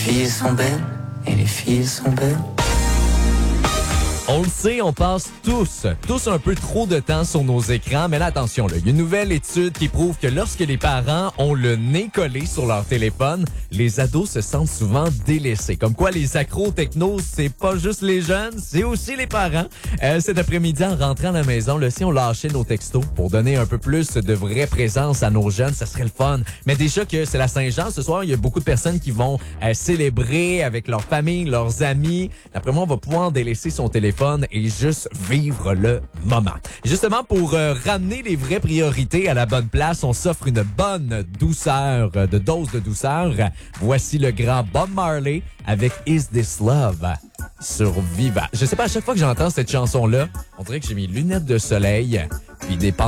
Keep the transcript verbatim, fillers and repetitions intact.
filles sont belles et les filles sont belles. On le sait, on passe tous, tous un peu trop de temps sur nos écrans, mais là, attention, il y a une nouvelle étude qui prouve que lorsque les parents ont le nez collé sur leur téléphone, les ados se sentent souvent délaissés. Comme quoi, les accros techno, c'est pas juste les jeunes, c'est aussi les parents. Euh, cet après-midi, en rentrant à la maison, là, si on lâchait nos textos pour donner un peu plus de vraie présence à nos jeunes, ça serait le fun. Mais déjà que c'est la Saint-Jean, ce soir, il y a beaucoup de personnes qui vont euh, célébrer avec leur famille, leurs amis. Après moi, on va pouvoir délaisser son téléphone et juste vivre le moment. Justement, pour euh, ramener les vraies priorités à la bonne place, on s'offre une bonne douceur, euh, de dose de douceur. Voici le grand Bob Marley avec Is This Love sur Viva. Je sais pas, à chaque fois que j'entends cette chanson-là, on dirait que j'ai mes lunettes de soleil puis des